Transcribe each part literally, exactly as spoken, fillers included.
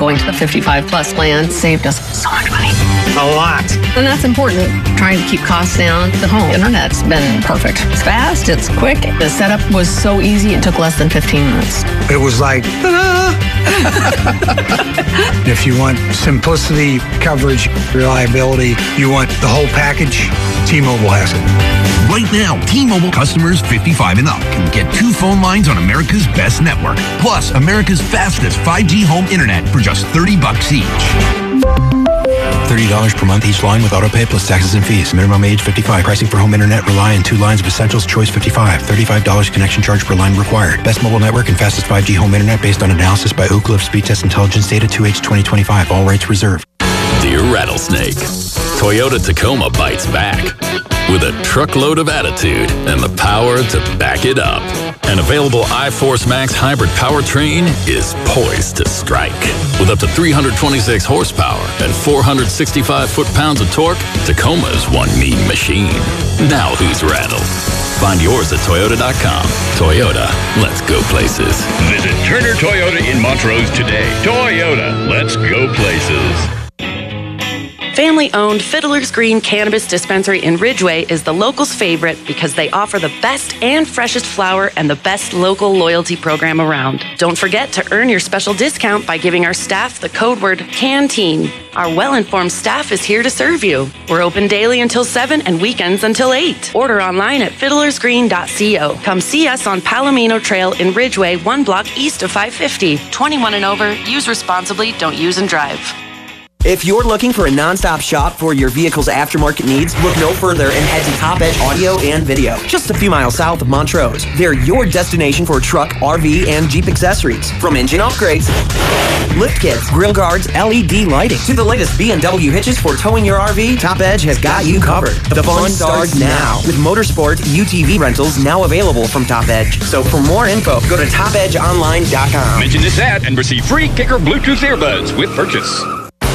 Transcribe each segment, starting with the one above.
going to the fifty-five plus plan saved us so much money. A lot. And that's important, trying to keep costs down. The home internet's been perfect. It's fast, it's quick. The setup was so easy, it took less than fifteen minutes. It was like, ta-da! If you want simplicity, coverage, reliability, you want the whole package, T-Mobile has it. Right now, T-Mobile customers fifty-five and up can get two phone lines on America's best network, plus America's fastest five G home internet for just thirty bucks each. thirty dollars per month each line with autopay plus taxes and fees. Minimum age fifty-five. Pricing for home internet rely on two lines of Essentials Choice fifty-five. thirty-five dollars connection charge per line required. Best mobile network and fastest five G home internet based on analysis by Ookla of Speed Test Intelligence Data two H twenty twenty-five. All rights reserved. Dear Rattlesnake, Toyota Tacoma bites back with a truckload of attitude and the power to back it up. An available iForce Max hybrid powertrain is poised to strike. With up to three hundred twenty-six horsepower and four hundred sixty-five foot-pounds of torque, Tacoma's one mean machine. Now who's rattled? Find yours at Toyota dot com. Toyota, let's go places. Visit Turner Toyota in Montrose today. Toyota, let's go places. Family-owned Fiddler's Green Cannabis Dispensary in Ridgeway is the locals' favorite because they offer the best and freshest flower and the best local loyalty program around. Don't forget to earn your special discount by giving our staff the code word CANTEEN. Our well-informed staff is here to serve you. We're open daily until seven and weekends until eight. Order online at fiddlers green dot co. Come see us on Palomino Trail in Ridgeway, one block east of five fifty. twenty-one and over. Use responsibly. Don't use and drive. If you're looking for a non-stop shop for your vehicle's aftermarket needs, look no further and head to Top Edge Audio and Video. Just a few miles south of Montrose. They're your destination for truck, R V, and Jeep accessories. From engine upgrades, lift kits, grill guards, L E D lighting, to the latest B M W hitches for towing your R V, Top Edge has got you covered. The fun starts now with Motorsport U T V rentals now available from Top Edge. So for more info, go to top edge online dot com. Mention this ad and receive free Kicker Bluetooth earbuds with purchase.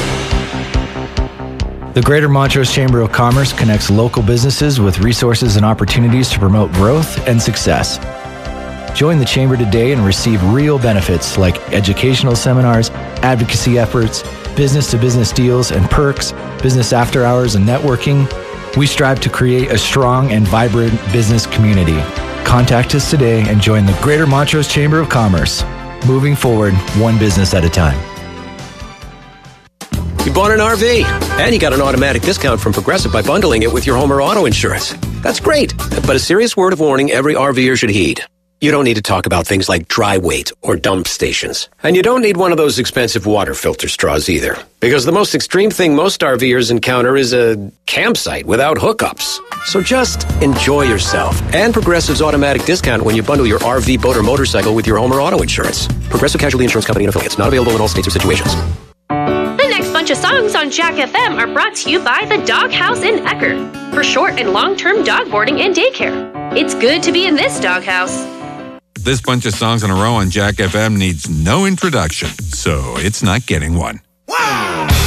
The Greater Montrose Chamber of Commerce connects local businesses with resources and opportunities to promote growth and success. Join the Chamber today and receive real benefits like educational seminars, advocacy efforts, business-to-business deals and perks, business after hours and networking. We strive to create a strong and vibrant business community. Contact us today and join the Greater Montrose Chamber of Commerce. Moving forward, one business at a time. You bought an R V, and you got an automatic discount from Progressive by bundling it with your home or auto insurance. That's great, but a serious word of warning every RVer should heed. You don't need to talk about things like dry weight or dump stations. And you don't need one of those expensive water filter straws either. Because the most extreme thing most RVers encounter is a campsite without hookups. So just enjoy yourself. And Progressive's automatic discount when you bundle your R V, boat, or motorcycle with your home or auto insurance. Progressive Casualty Insurance Company and Affiliates. Not available in all states or situations. Bunch of songs on Jack F M are brought to you by the Dog House in Eckerd for short and long-term dog boarding and daycare. It's good to be in this doghouse. This bunch of songs in a row on Jack F M needs no introduction, so it's not getting one.